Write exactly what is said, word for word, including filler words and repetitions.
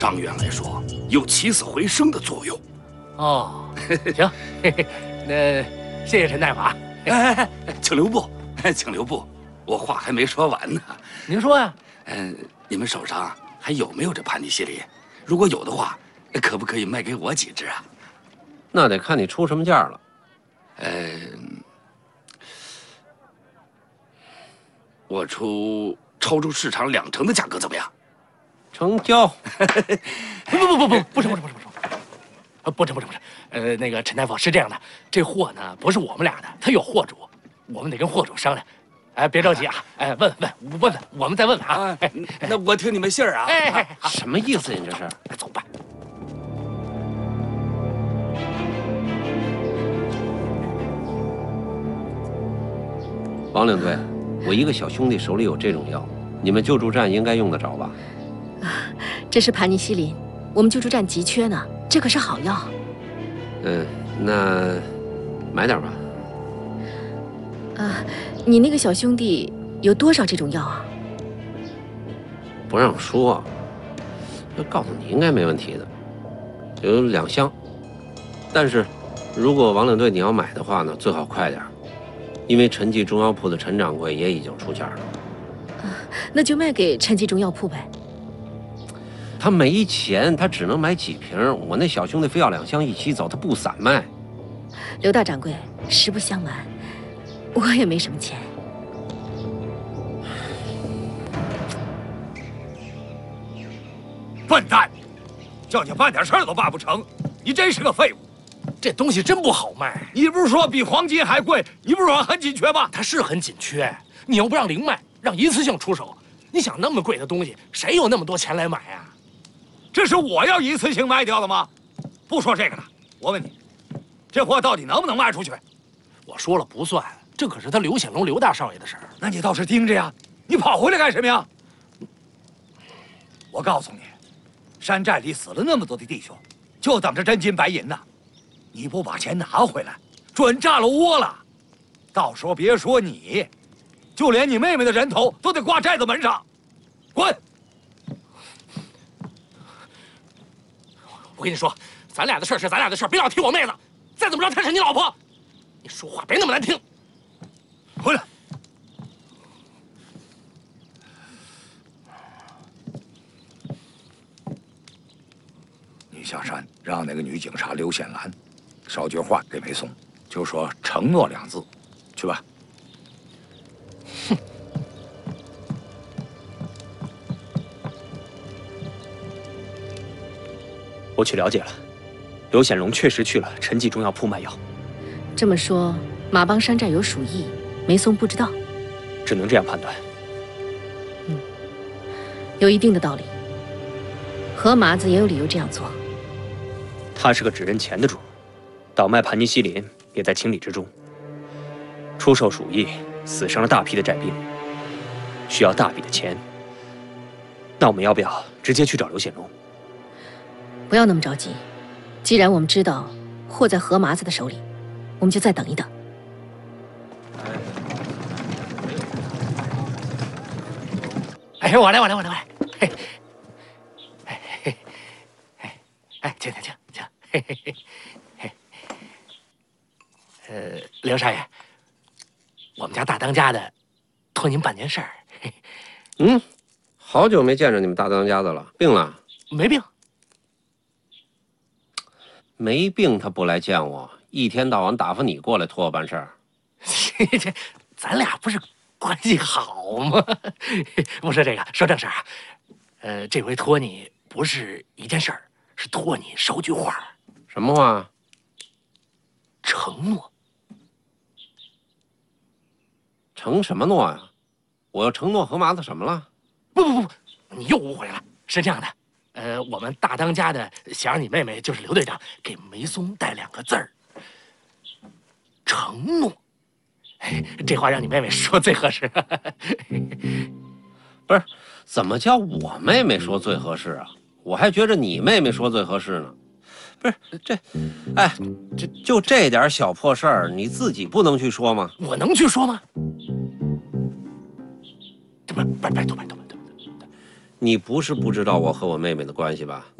长远来说有起死回生的作用。 哦，行，嘿嘿，那谢谢陈大夫啊。 哎哎，请留步，请留步，我话还没说完呢。 您说呀？ 嗯，你们手上还有没有这盘尼西林？如果有的话，可不可以卖给我几支啊？ 那得看你出什么价了。 呃，我出超出市场两成的价格怎么样？ 成交。 不不不不不，不成不成不成不成，呃，不成不成不成。呃，那个陈大夫是这样的，这货呢不是我们俩的，他有货主，我们得跟货主商量。哎，别着急啊，哎，问问问问，我们再问问啊。哎， 那我听你们信儿啊。 哎哎， 什么意思？你这是？ 走吧。 王领队，我一个小兄弟手里有这种药，你们救助站应该用得着吧？ 啊，这是盘尼西林，我们救助站急缺呢，这可是好药。 嗯，那买点吧。 啊，你那个小兄弟有多少这种药啊？ 不让说，就告诉你应该没问题的，有两箱。但是，如果王领队你要买的话呢，最好快点，因为陈记中药铺的陈掌柜也已经出价了。 啊，那就卖给陈记中药铺呗。 他没钱，他只能买几瓶。我那小兄弟非要两箱一起走，他不散卖。 刘大掌柜，实不相瞒，我也没什么钱。 笨蛋，叫你办点事儿都办不成，你真是个废物。 这东西真不好卖。 你不是说比黄金还贵？你不是说很紧缺吗？ 它是很紧缺，你又不让零卖，让一次性出手，你想那么贵的东西，谁有那么多钱来买啊？ 这是我要一次性卖掉的吗？不说这个了，我问你，这货到底能不能卖出去？ 我说了不算，这可是他刘显龙刘大少爷的事儿。 那你倒是盯着呀！你跑回来干什么呀？我告诉你，山寨里死了那么多的弟兄，就等着真金白银呢。你不把钱拿回来，准炸了窝了。到时候别说你，就连你妹妹的人头都得挂寨子门上。滚！ 我跟你说，咱俩的事儿是咱俩的事儿，别老提我妹子。再怎么着，她是你老婆。你说话别那么难听。 回来。你下山让那个女警察刘显兰捎句话给梅松，就说承诺两字，去吧。 哼。 我去了解了，刘显龙确实去了陈记中药铺卖药。 这么说，马帮山寨有鼠疫，梅松不知道， 只能这样判断。 嗯，有一定的道理。何麻子也有理由这样做。 他是个只认钱的主，倒卖盘尼西林也在情理之中。出售鼠疫，死伤了大批的寨兵，需要大笔的钱。那我们要不要直接去找刘显龙？ 不要那么着急，既然我们知道货在何麻子的手里，我们就再等一等。 哎，我来，我来，我来，我来。嘿，哎嘿，哎哎，请请请请，嘿嘿嘿嘿。呃，刘少爷，我们家大当家的托您办件事儿。 嗯，好久没见着你们大当家的了，病了？ 没病。 没病他不来见我，一天到晚打发你过来托我办事儿。 这咱俩不是关系好吗？不说这个，说正事儿啊。呃，这回托你不是一件事儿，是托你捎句话。 什么话？ 承诺。 承什么诺呀？我要承诺何麻子什么了？ 不不不，你又误会了。是这样的。呃，我们大当家的想让你妹妹，就是刘队长，给梅松带两个字儿：承诺。哎，这话让你妹妹说最合适。 不是，怎么叫我妹妹说最合适啊？我还觉着你妹妹说最合适呢。不是这，哎，这就这点小破事儿，你自己不能去说吗？ 我能去说吗？这不，拜拜托拜托拜托。 你不是不知道我和我妹妹的关系吧？